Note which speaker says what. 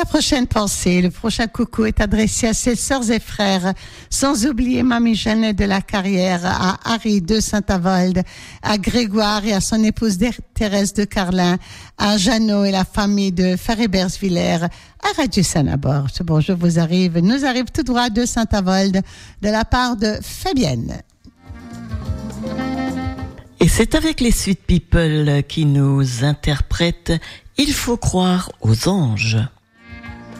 Speaker 1: La prochaine pensée, le prochain coucou est adressé à ses sœurs et frères, sans oublier Mamie Jeannette de la Carrière, à Harry de Saint-Avold, à Grégoire et à son épouse Thérèse de Carlin, à Jeannot et la famille de Farébers-Villers, à Radio Sanabord. Ce bonjour nous arrive tout droit de Saint-Avold, de la part de Fabienne.
Speaker 2: Et c'est avec les Sweet People qui nous interprètent « Il faut croire aux anges ».